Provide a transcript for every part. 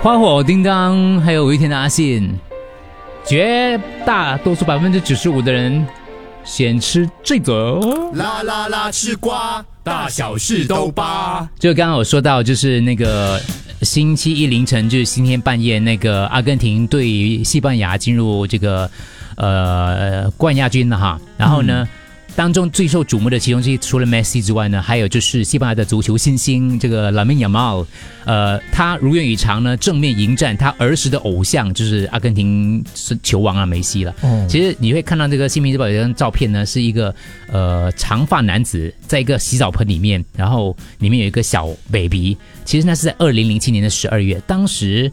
花火叮当，还有一天的阿信，绝大多数95%的人先吃这个。 啦啦啦，吃瓜，大小事都扒。 就刚刚我说到，就是那个星期一凌晨，就是今天半夜，那个阿根廷对西班牙进入这个冠亚军了哈。然后呢，当中最受瞩目的其中之一，除了 Messi 之外呢，还有就是西班牙的足球新星这个 Lamine Yamal， 他如愿以偿呢，正面迎战他儿时的偶像，就是阿根廷球王啊梅西了。其实你会看到这个《新民日报》有一张照片呢，是一个长发男子在一个洗澡盆里面，然后里面有一个小 baby。其实那是在2007年的12月，当时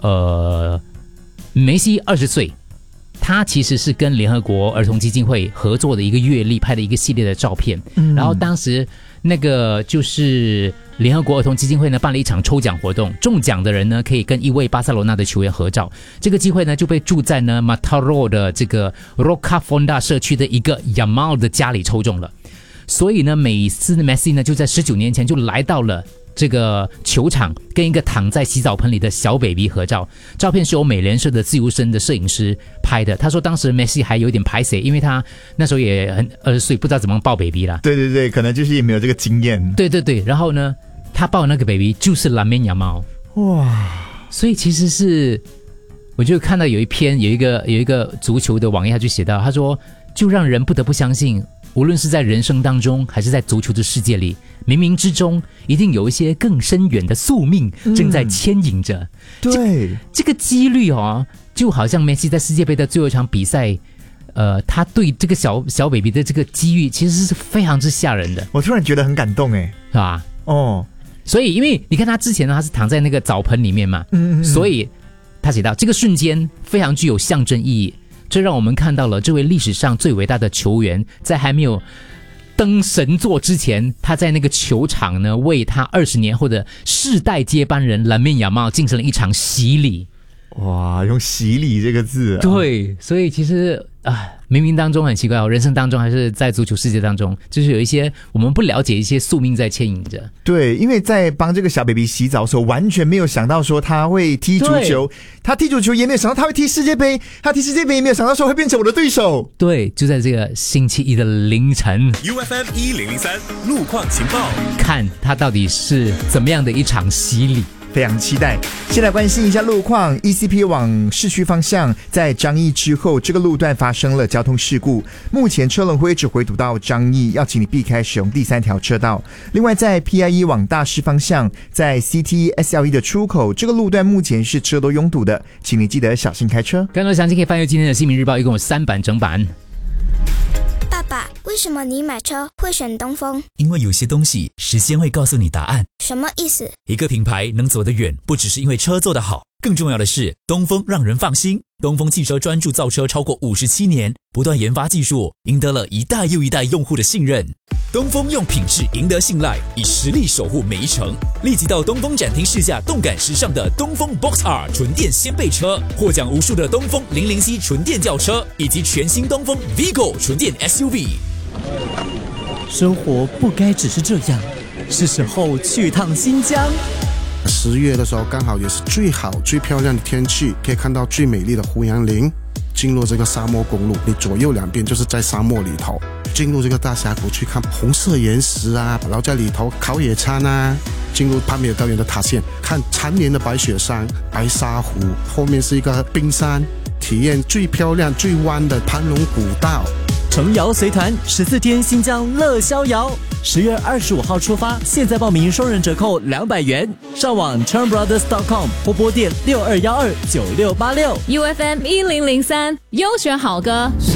梅西20岁。他其实是跟联合国儿童基金会合作的一个月历拍的一个系列的照片，然后当时那个就是联合国儿童基金会呢办了一场抽奖活动，中奖的人呢可以跟一位巴塞罗那的球员合照，这个机会呢就被住在呢 Mataró 的这个 Roca Fonda 社区的一个 Yamal 的家里抽中了，所以呢每次的 Messi 呢就在19年前就来到了这个球场，跟一个躺在洗澡盆里的小 baby 合照。照片是由美联社的自由身的摄影师拍的。他说当时 Messi 还有点拍谁，因为他那时候也很20岁，不知道怎么抱 baby 啦。 对对对，可能就是也没有这个经验。 对对对，然后呢，他抱的那个 baby 就是 Lamine Yamal。哇，所以其实是，我就看到有一个足球的网页，他就写到，他说就让人不得不相信。无论是在人生当中，还是在足球的世界里，冥冥之中一定有一些更深远的宿命正在牵引着。 对， 这个几率哦，就好像梅西在世界杯的最后一场比赛，他对这个小 baby 的这个机遇，其实是非常之吓人的。 我突然觉得很感动哎， 是吧？ 哦， 所以因为你看他之前呢，他是躺在那个澡盆里面嘛，所以他写到这个瞬间非常具有象征意义。这让我们看到了这位历史上最伟大的球员，在还没有登神座之前，他在那个球场呢，为他20年后的世代接班人Lamine Yamal进行了一场洗礼。 哇，用洗礼这个字啊。 对，所以其实冥冥当中很奇怪哦，人生当中还是在足球世界当中，就是有一些我们不了解一些宿命在牵引着。 对，因为在帮这个小 baby 洗澡的时候，完全没有想到说他会踢足球，他踢足球也没有想到他会踢世界杯，他踢世界杯也没有想到说会变成我的对手。 对，就在这个星期一的凌晨 ，UFM 1003路况情报， 看他到底是怎么样的一场洗礼。 非常期待。先来关心一下路况 ，ECP 往市区方向，在张义之后，这个路段发生了交通事故，目前车龙会一直回堵到张义，要请你避开使用第3条车道。另外，在 PIE 往大市方向，在 CT SLE 的出口，这个路段目前是车都拥堵的，请你记得小心开车。 更多详情可以翻阅今天的《新民日报》，一共有3版整版。 爸爸，为什么你买车会选东风？ 因为有些东西时间会告诉你答案。 什么意思？ 一个品牌能走得远，不只是因为车做得好，更重要的是东风让人放心。东风汽车专注造车超过57年，不断研发技术，赢得了一代又一代用户的信任。东风用品质赢得信赖，以实力守护每一程。立即到东风展厅试驾动感时尚的东风 Box R 纯电掀背车，获奖无数的东风007纯电轿车，以及全新东风 Vigo 纯电 SUV。 生活不该只是这样，是时候去趟新疆。 10月的时候刚好也是最好最漂亮的天气，可以看到最美丽的胡杨林。进入这个沙漠公路，你左右两边就是在沙漠里头。进入这个大峡谷去看红色岩石啊，然后在里头烤野餐啊。进入帕米尔高原的塔县，看缠绵的白雪山、白沙湖，后面是一个冰山，体验最漂亮最弯的盘龙古道。 程瑶随团14天新疆乐逍遥，10月25号出发，现在报名双人折扣200元。上网 turnbrothers.com 或拨电62129686。 UFM 1003优选好歌。